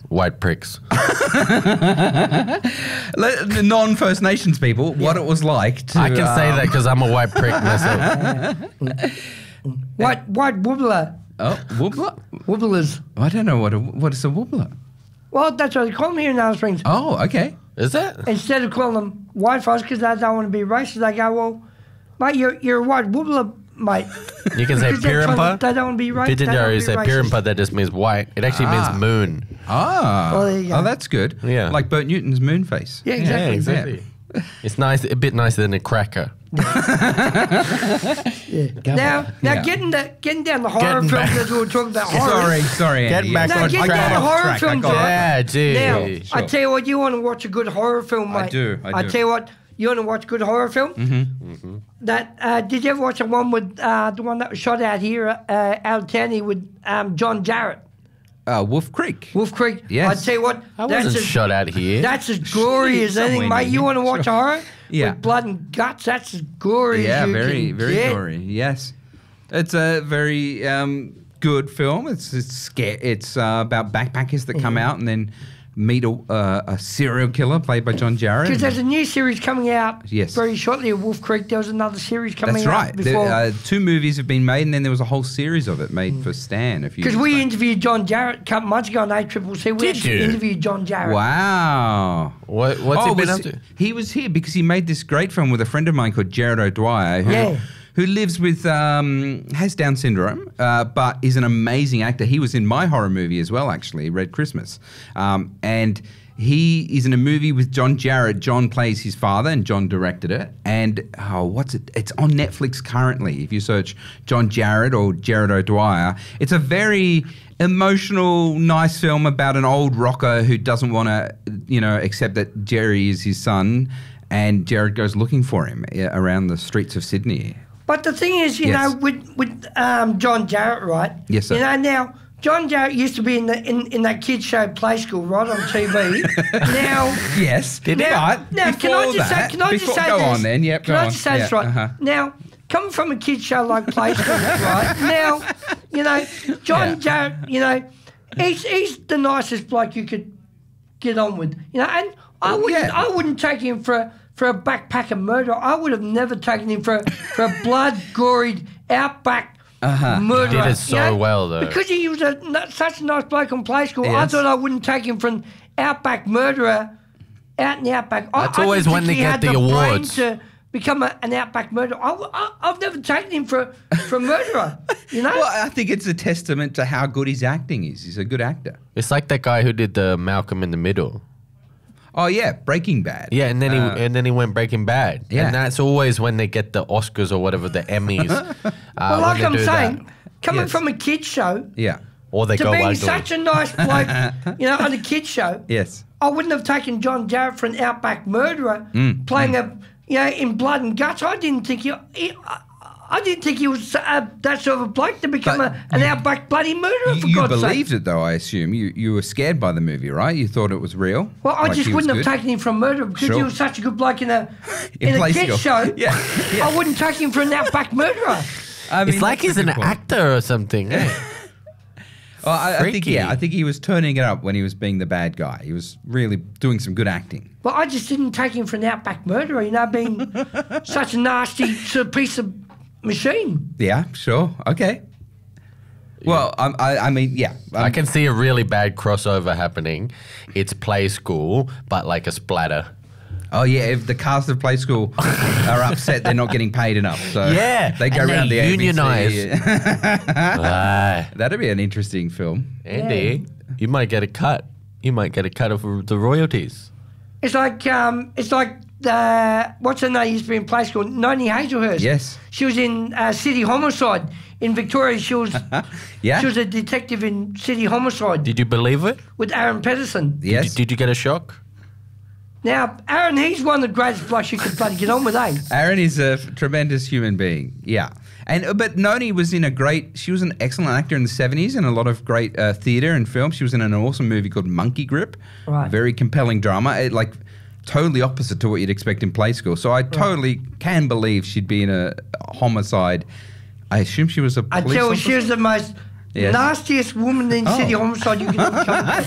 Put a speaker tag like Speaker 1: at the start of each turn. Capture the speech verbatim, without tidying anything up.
Speaker 1: white pricks.
Speaker 2: The non-First Nations people, what it was like to...
Speaker 1: I can
Speaker 2: um,
Speaker 1: say that because I'm a white prick myself.
Speaker 3: White white wobbler.
Speaker 2: Oh, wobbler?
Speaker 3: Wobblers.
Speaker 2: I don't know what a, what is a wobbler.
Speaker 3: Well, that's what they call them here in Alice Springs.
Speaker 2: Oh, okay.
Speaker 1: Is that?
Speaker 3: Instead of calling them white folks because they don't want to be racist, they go, well, mate, you're, you're a white wobbler, mate.
Speaker 1: You can say
Speaker 3: Because they're trying
Speaker 1: Pirimpa.
Speaker 3: to- They don't want to be racist. they don't
Speaker 1: Pitjantjatjara,
Speaker 3: wanna
Speaker 1: you
Speaker 3: be
Speaker 1: say
Speaker 3: racist.
Speaker 1: Pirimpa, that just means white. It actually
Speaker 2: Ah.
Speaker 1: means moon.
Speaker 2: Ah.
Speaker 3: Well, there you go.
Speaker 2: Oh, that's good.
Speaker 1: Yeah.
Speaker 2: Like Bert Newton's moon face.
Speaker 3: Yeah, exactly.
Speaker 1: Yeah, exactly. It's nice, a bit nicer than a cracker.
Speaker 3: Yeah. Now, now
Speaker 2: Yeah.
Speaker 3: getting the, getting down the horror
Speaker 1: Getting
Speaker 3: films
Speaker 1: back-
Speaker 3: as we were talking about horror.
Speaker 2: Sorry, sorry,
Speaker 1: Get
Speaker 2: Andy.
Speaker 1: back
Speaker 2: I
Speaker 3: No,
Speaker 2: got-
Speaker 3: get
Speaker 2: I
Speaker 3: down
Speaker 2: got
Speaker 3: the
Speaker 2: off
Speaker 3: horror
Speaker 2: track. I
Speaker 3: films,
Speaker 2: got off-
Speaker 3: right?
Speaker 1: Yeah, gee.
Speaker 3: Now,
Speaker 2: Sure.
Speaker 3: I tell you what, you want to watch a good horror film, mate.
Speaker 2: I do, I do.
Speaker 3: tell you what, you want to watch a good horror film? Mm-hmm. Mm-hmm. That uh, did you ever watch the one with uh, the one that was shot out here, uh, out of town here with um, John Jarrett,
Speaker 2: Uh, Wolf Creek.
Speaker 3: Wolf Creek?
Speaker 2: Yes.
Speaker 3: I tell you what,
Speaker 1: I
Speaker 3: that's
Speaker 1: wasn't
Speaker 3: as,
Speaker 1: shot out here.
Speaker 3: that's as gory as anything,
Speaker 2: Somewhere
Speaker 3: mate.
Speaker 2: near
Speaker 3: You
Speaker 2: here.
Speaker 3: want to watch
Speaker 2: Sure.
Speaker 3: a horror
Speaker 2: Yeah.
Speaker 3: with blood and guts? That's as gory
Speaker 2: Yeah,
Speaker 3: as you
Speaker 2: very,
Speaker 3: can
Speaker 2: very
Speaker 3: get.
Speaker 2: gory. Yes, it's a very um, good film. It's it's scare. It's uh, about backpackers that come out and then meet a, uh, a serial killer played by John Jarrett.
Speaker 3: Because there's a new series coming out
Speaker 2: Yes.
Speaker 3: very shortly of Wolf Creek. There was another series coming
Speaker 2: That's
Speaker 3: out
Speaker 2: right. There,
Speaker 3: before.
Speaker 2: uh, two movies have been made, and then there was a whole series of it made for Stan. A few
Speaker 3: Because
Speaker 2: years
Speaker 3: we
Speaker 2: back.
Speaker 3: interviewed John Jarrett a couple months ago on A Triple C. We
Speaker 1: Did
Speaker 3: actually
Speaker 1: you?
Speaker 3: interviewed John Jarrett.
Speaker 2: Wow.
Speaker 1: What, what's
Speaker 2: Oh,
Speaker 1: he been
Speaker 2: was-
Speaker 1: up to?
Speaker 2: He was here because he made this great film with a friend of mine called Jared O'Dwyer, who,
Speaker 3: Yeah.
Speaker 2: who lives with, um, has Down syndrome, uh, but is an amazing actor. He was in my horror movie as well, actually, Red Christmas. Um, and he is in a movie with John Jarrett. John plays his father, and John directed it. And, oh, what's it? It's on Netflix currently. If you search John Jarrett or Jared O'Dwyer, it's a very emotional, nice film about an old rocker who doesn't want to, you know, accept that Jerry is his son, and Jared goes looking for him uh, around the streets of Sydney.
Speaker 3: But the thing is, you
Speaker 2: Yes.
Speaker 3: know, with with um, John Jarrett, right?
Speaker 2: Yes, sir.
Speaker 3: You know, now John Jarrett used to be in the in, in that kids show Play School, right, on T V. Now,
Speaker 2: Yes, did
Speaker 3: now,
Speaker 2: but
Speaker 3: now can I
Speaker 2: before
Speaker 3: just
Speaker 2: that-
Speaker 3: say? Can I
Speaker 2: before,
Speaker 3: just say
Speaker 2: go
Speaker 3: this?
Speaker 2: on then? Yep,
Speaker 3: Can
Speaker 2: go
Speaker 3: I
Speaker 2: on.
Speaker 3: just say this
Speaker 2: Yeah,
Speaker 3: right
Speaker 2: uh-huh.
Speaker 3: now? Coming from a kids show like Play School, right? Now, you know, John
Speaker 2: Yeah.
Speaker 3: Jarrett, you know, he's he's the nicest bloke you could get on with, you know, and I wouldn't
Speaker 2: Yeah.
Speaker 3: I wouldn't take him for a, for a backpacker murderer. I would have never taken him for a, for a blood gory outback.
Speaker 2: Uh-huh.
Speaker 3: Murderer,
Speaker 1: He did it so
Speaker 3: you know?
Speaker 1: well, though.
Speaker 3: Because he was a, n- such a nice bloke on Play School. I
Speaker 2: Yes.
Speaker 3: thought I wouldn't take him for an outback murderer, out in the outback. I-
Speaker 1: That's
Speaker 3: I,
Speaker 1: always
Speaker 3: didn't
Speaker 1: when
Speaker 3: think
Speaker 1: they
Speaker 3: he
Speaker 1: get
Speaker 3: had
Speaker 1: the
Speaker 3: brain
Speaker 1: awards.
Speaker 3: to become a, an outback murderer. I, I, I've never taken him for for a murderer. You know.
Speaker 2: Well, I think it's a testament to how good his acting is. He's a good actor.
Speaker 1: It's like that guy who did the Malcolm in the Middle.
Speaker 2: Oh yeah, Breaking Bad.
Speaker 1: Yeah, and then
Speaker 2: Uh,
Speaker 1: he and then he went Breaking Bad.
Speaker 2: Yeah.
Speaker 1: And that's always when they get the Oscars or whatever, the Emmys. uh,
Speaker 3: well,
Speaker 1: when
Speaker 3: like
Speaker 1: they
Speaker 3: I'm
Speaker 1: do
Speaker 3: saying,
Speaker 1: that.
Speaker 3: coming
Speaker 2: Yes.
Speaker 3: from a kids show
Speaker 2: yeah.
Speaker 1: Or they
Speaker 3: to
Speaker 1: go
Speaker 3: being
Speaker 1: ugly.
Speaker 3: such a nice bloke, you know, on a kids show.
Speaker 2: Yes.
Speaker 3: I wouldn't have taken John Jarrett for an outback murderer
Speaker 2: Mm,
Speaker 3: playing a, you know, in blood and guts. I didn't think he, he I, I didn't think he was uh, that sort of a bloke to become
Speaker 2: But
Speaker 3: a, an outback bloody murderer. For
Speaker 2: You
Speaker 3: God's sake.
Speaker 2: believed it though, I assume. You you were scared by the movie, right? You thought it was real.
Speaker 3: Well, I
Speaker 2: Like
Speaker 3: just
Speaker 2: he was
Speaker 3: wouldn't have
Speaker 2: good?
Speaker 3: taken him for a murderer because he
Speaker 2: Sure.
Speaker 3: was such a good bloke in a
Speaker 2: In
Speaker 3: in, a
Speaker 2: Play
Speaker 3: kids
Speaker 2: School.
Speaker 3: show.
Speaker 2: Yeah, yeah.
Speaker 3: I wouldn't take him for an outback murderer.
Speaker 2: I mean,
Speaker 1: It's like
Speaker 2: that's
Speaker 1: he's
Speaker 2: a
Speaker 1: an
Speaker 2: good point.
Speaker 1: actor or something. eh?
Speaker 2: Oh, I, I think
Speaker 1: Freaky.
Speaker 2: yeah, I think he was turning it up when he was being the bad guy. He was really doing some good acting.
Speaker 3: But I just didn't take him for an outback murderer. You know, being such a nasty sort of piece of machine.
Speaker 2: Yeah, sure, okay. Well, I, I, I mean, yeah,
Speaker 1: I
Speaker 2: um,
Speaker 1: can see a really bad crossover happening. It's Play School, but like a splatter.
Speaker 2: Oh yeah, if the cast of Play School are upset, they're not getting paid enough. So
Speaker 1: Yeah,
Speaker 2: they go
Speaker 1: and
Speaker 2: around
Speaker 1: they
Speaker 2: the A B C.
Speaker 1: unionise. Ah,
Speaker 2: That'd be an interesting film.
Speaker 1: Andy, you might get a cut. You might get a cut of the royalties.
Speaker 3: It's like um, it's like the what's her name used to be in Play School, Noni Hazelhurst.
Speaker 2: Yes.
Speaker 3: She was in uh, City Homicide in Victoria. She was
Speaker 2: Yeah.
Speaker 3: she was a detective in City Homicide
Speaker 1: Did you believe it?
Speaker 3: with Aaron Pedersen.
Speaker 2: Yes.
Speaker 1: Did, you, did you get a shock?
Speaker 3: Now, Aaron, he's one of the greatest blokes you could bloody get on with, eh?
Speaker 2: Aaron is a f- tremendous human being. Yeah. And uh, but Noni was in a great. She was an excellent actor in the seventies and a lot of great uh, theatre and film. She was in an awesome movie called Monkey Grip.
Speaker 3: Right.
Speaker 2: Very compelling drama. It, like totally opposite to what you'd expect in Play School. So I totally can believe she'd be in a, a homicide. I assume she was a
Speaker 3: I
Speaker 2: police
Speaker 3: tell you,
Speaker 2: officer?
Speaker 3: she was the most
Speaker 2: Yes.
Speaker 3: nastiest woman in
Speaker 2: Oh.
Speaker 3: City Homicide you could ever come across.